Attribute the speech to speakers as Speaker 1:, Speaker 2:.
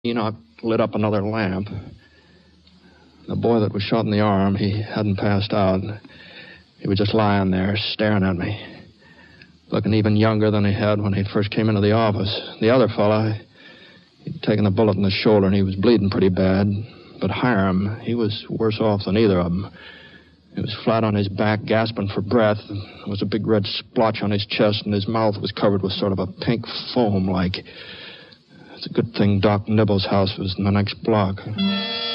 Speaker 1: Enoch lit up another lamp. The boy that was shot in the arm, he hadn't passed out. He was just lying there, staring at me, looking even younger than he had when he first came into the office. The other fella, he'd taken a bullet in the shoulder, and he was bleeding pretty bad. But Hiram, he was worse off than either of them. He was flat on his back, gasping for breath. There was a big red splotch on his chest, and his mouth was covered with sort of a pink foam like... It's a good thing Doc Nibble's house was in the next block.